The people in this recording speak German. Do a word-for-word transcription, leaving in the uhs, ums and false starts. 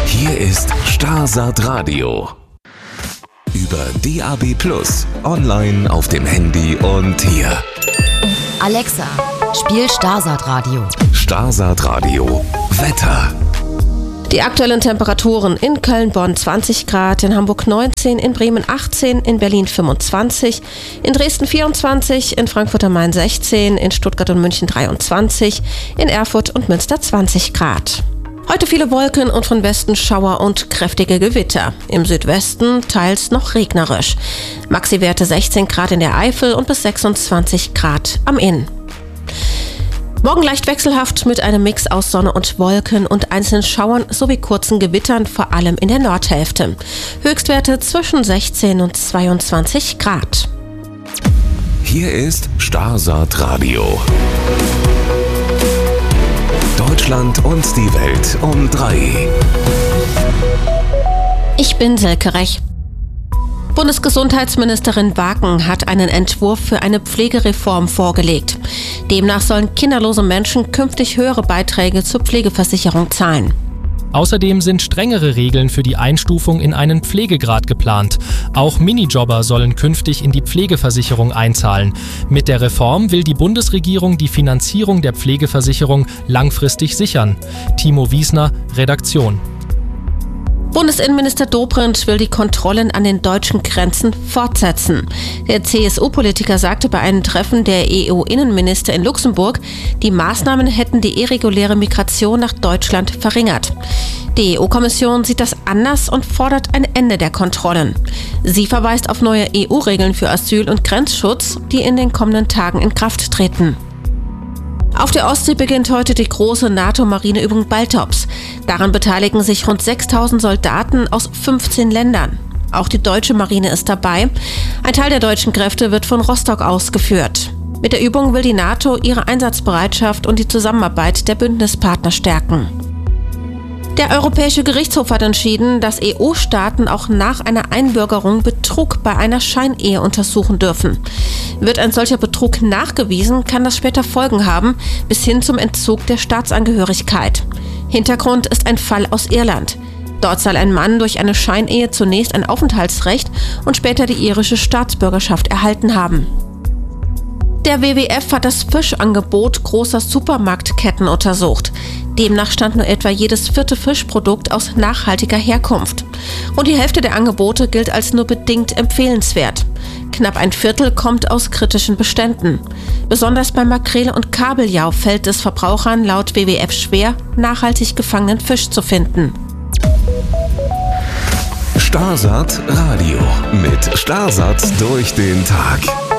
Hier ist Starsat Radio. Über D A B Plus, online auf dem Handy und hier. Alexa, spiel Starsat Radio. Starsat Radio. Wetter. Die aktuellen Temperaturen: in Köln, Bonn zwanzig Grad, in Hamburg neunzehn, in Bremen achtzehn, in Berlin fünfundzwanzig, in Dresden vierundzwanzig, in Frankfurt am Main sechzehn, in Stuttgart und München dreiundzwanzig, in Erfurt und Münster zwanzig Grad. Heute viele Wolken und von Westen Schauer und kräftige Gewitter. Im Südwesten teils noch regnerisch. Maxi-Werte sechzehn Grad in der Eifel und bis sechsundzwanzig Grad am Inn. Morgen leicht wechselhaft mit einem Mix aus Sonne und Wolken und einzelnen Schauern sowie kurzen Gewittern, vor allem in der Nordhälfte. Höchstwerte zwischen sechzehn und zweiundzwanzig Grad. Hier ist Starsat Radio. Deutschland und die Welt um drei. Ich bin Silke Rech. Bundesgesundheitsministerin Waken hat einen Entwurf für eine Pflegereform vorgelegt. Demnach sollen kinderlose Menschen künftig höhere Beiträge zur Pflegeversicherung zahlen. Außerdem sind strengere Regeln für die Einstufung in einen Pflegegrad geplant. Auch Minijobber sollen künftig in die Pflegeversicherung einzahlen. Mit der Reform will die Bundesregierung die Finanzierung der Pflegeversicherung langfristig sichern. Timo Wiesner, Redaktion. Bundesinnenminister Dobrindt will die Kontrollen an den deutschen Grenzen fortsetzen. Der C S U-Politiker sagte bei einem Treffen der E U-Innenminister in Luxemburg, die Maßnahmen hätten die irreguläre Migration nach Deutschland verringert. Die E U-Kommission sieht das anders und fordert ein Ende der Kontrollen. Sie verweist auf neue E U-Regeln für Asyl- und Grenzschutz, die in den kommenden Tagen in Kraft treten. Auf der Ostsee beginnt heute die große NATO-Marineübung Baltops. Daran beteiligen sich rund sechstausend Soldaten aus fünfzehn Ländern. Auch die deutsche Marine ist dabei. Ein Teil der deutschen Kräfte wird von Rostock ausgeführt. Mit der Übung will die NATO ihre Einsatzbereitschaft und die Zusammenarbeit der Bündnispartner stärken. Der Europäische Gerichtshof hat entschieden, dass E U-Staaten auch nach einer Einbürgerung Betrug bei einer Scheinehe untersuchen dürfen. Wird ein solcher Betrug nachgewiesen, kann das später Folgen haben, bis hin zum Entzug der Staatsangehörigkeit. Hintergrund ist ein Fall aus Irland. Dort soll ein Mann durch eine Scheinehe zunächst ein Aufenthaltsrecht und später die irische Staatsbürgerschaft erhalten haben. Der W W F hat das Fischangebot großer Supermarktketten untersucht. Demnach stand nur etwa jedes vierte Fischprodukt aus nachhaltiger Herkunft. Und die Hälfte der Angebote gilt als nur bedingt empfehlenswert. Knapp ein Viertel kommt aus kritischen Beständen. Besonders bei Makrele und Kabeljau fällt es Verbrauchern laut W W F schwer, nachhaltig gefangenen Fisch zu finden. Starsat Radio mit Starsat durch den Tag.